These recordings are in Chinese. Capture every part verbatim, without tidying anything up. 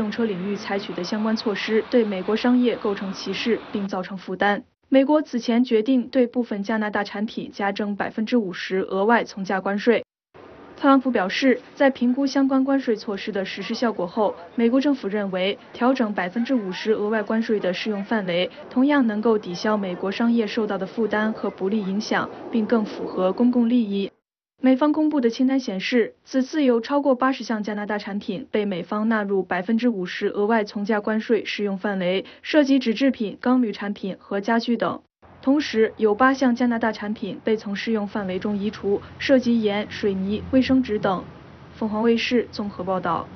动车领域采取的相关措施对美国商业构成歧视，并造成负担。美国此前决定对部分加拿大产品加征百分之五十额外从价关税。特朗普表示，在评估相关关税措施的实施效果后，美国政府认为调整百分之五十额外关税的适用范围，同样能够抵消美国商业受到的负担和不利影响，并更符合公共利益。美方公布的清单显示，此次有超过八十项加拿大产品被美方纳入百分之五十额外从价关税适用范围，涉及纸制品、钢铝产品和家具等。同时，有八项加拿大产品被从适用范围中移除，涉及盐、水泥、卫生纸等。凤凰卫视综合报道。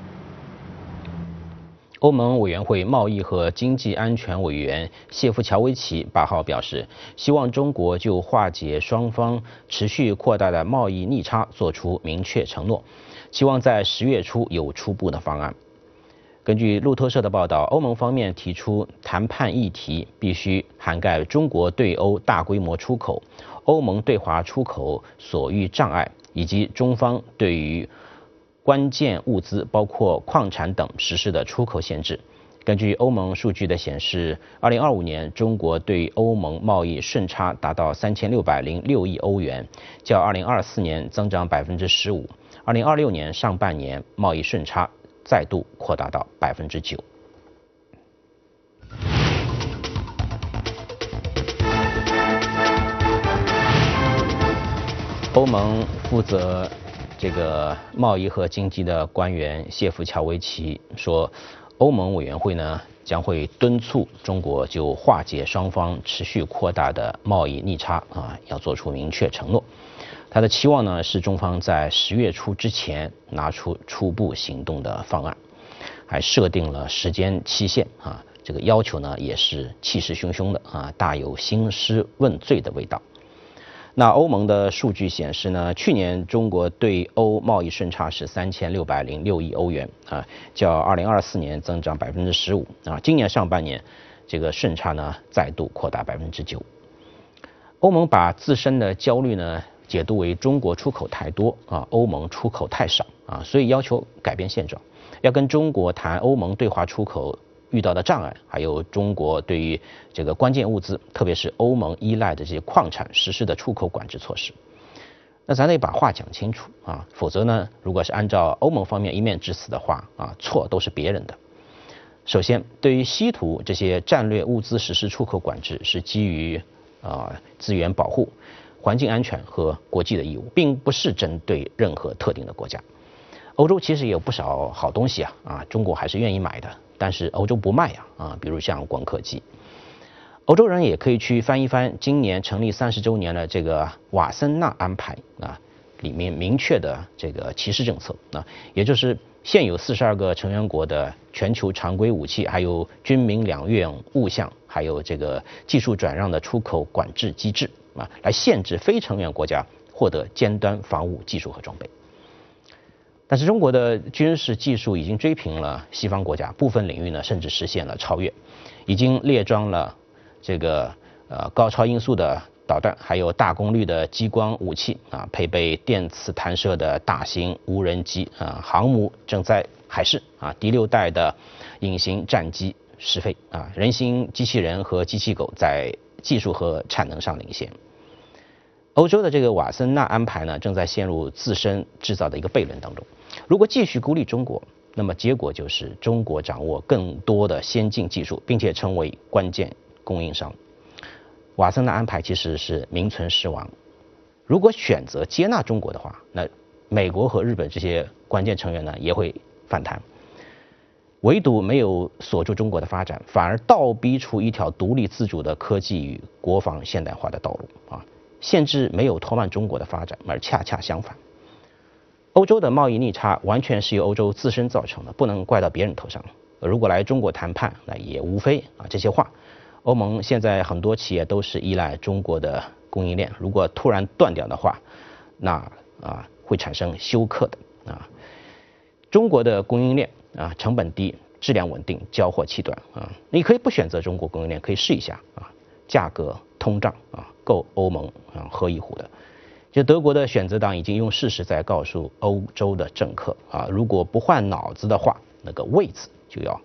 欧盟委员会贸易和经济安全委员谢夫乔维奇八号表示，希望中国就化解双方持续扩大的贸易逆差作出明确承诺，希望在十月初有初步的方案。根据路透社的报道，欧盟方面提出谈判议题必须涵盖中国对欧大规模出口、欧盟对华出口所遇障碍，以及中方对于关键物资包括矿产等实施的出口限制。根据欧盟数据的显示，二零二五年中国对欧盟贸易顺差达到三千六百零六亿欧元，较二零二四年增长百分之十五。二零二六年上半年贸易顺差再度扩大到百分之九。欧盟负责这个贸易和经济的官员谢夫乔维奇说，欧盟委员会呢将会敦促中国就化解双方持续扩大的贸易逆差啊，要做出明确承诺。他的期望呢是中方在十月初之前拿出初步行动的方案，还设定了时间期限啊，这个要求呢也是气势汹汹的啊，大有兴师问罪的味道。那欧盟的数据显示呢，去年中国对欧贸易顺差是三千六百零六亿欧元啊，较二零二四年增长百分之十五啊。今年上半年这个顺差呢再度扩大百分之九。欧盟把自身的焦虑呢解读为中国出口太多啊，欧盟出口太少啊，所以要求改变现状，要跟中国谈欧盟对华出口遇到的障碍，还有中国对于这个关键物资，特别是欧盟依赖的这些矿产实施的出口管制措施。那咱得把话讲清楚啊，否则呢，如果是按照欧盟方面一面之词的话啊，错都是别人的。首先，对于稀土这些战略物资实施出口管制，是基于啊资源保护、环境安全和国际的义务，并不是针对任何特定的国家。欧洲其实也有不少好东西啊，啊，中国还是愿意买的。但是欧洲不卖呀，啊，比如像光刻机。欧洲人也可以去翻一翻今年成立三十周年的这个瓦森纳安排啊，里面明确的这个歧视政策啊，也就是现有四十二个成员国的全球常规武器，还有军民两用物项，还有这个技术转让的出口管制机制啊，来限制非成员国家获得尖端防务技术和装备。但是中国的军事技术已经追平了西方国家，部分领域呢甚至实现了超越，已经列装了这个呃高超音速的导弹，还有大功率的激光武器啊，配备电磁弹射的大型无人机啊，航母正在海试啊，第六代的隐形战机试飞啊，人形机器人和机器狗在技术和产能上领先。欧洲的这个瓦森纳安排呢，正在陷入自身制造的一个悖论当中。如果继续孤立中国，那么结果就是中国掌握更多的先进技术，并且成为关键供应商。瓦森纳安排其实是名存实亡。如果选择接纳中国的话，那美国和日本这些关键成员呢也会反弹。唯独没有锁住中国的发展，反而倒逼出一条独立自主的科技与国防现代化的道路啊。限制没有拖慢中国的发展，而恰恰相反。欧洲的贸易逆差完全是由欧洲自身造成的，不能怪到别人头上。如果来中国谈判，那也无非啊这些话。欧盟现在很多企业都是依赖中国的供应链，如果突然断掉的话，那啊会产生休克的啊。中国的供应链啊成本低、质量稳定、交货期短啊，你可以不选择中国供应链，可以试一下啊，价格通胀啊。够欧盟啊喝一壶的。就德国的选择党已经用事实在告诉欧洲的政客啊，如果不换脑子的话，那个位子就要